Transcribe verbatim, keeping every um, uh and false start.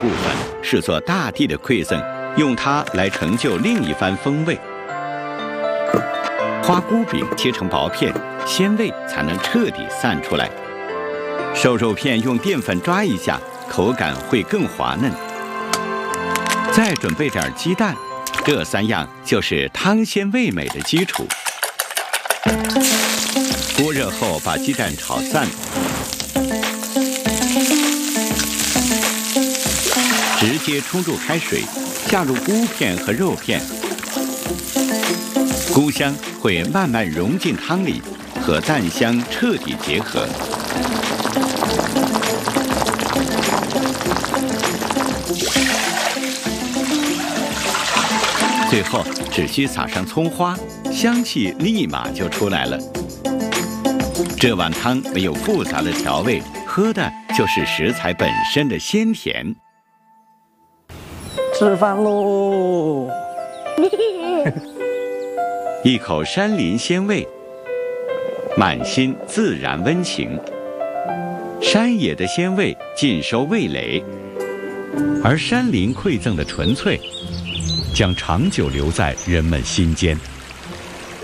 部分视作大地的馈赠，用它来成就另一番风味。花菇饼切成薄片，鲜味才能彻底散出来。瘦肉片用淀粉抓一下，口感会更滑嫩。再准备点鸡蛋，这三样就是汤鲜味美的基础。锅热后，把鸡蛋炒散，直接冲入开水，下入菇片和肉片，菇香会慢慢融进汤里，和蛋香彻底结合。最后只需撒上葱花，香气立马就出来了。这碗汤没有复杂的调味，喝的就是食材本身的鲜甜。 吃饭喽！ 一口山林鲜味，满心自然温情。山野的鲜味尽收味蕾，而山林馈赠的纯粹，将长久留在人们心间。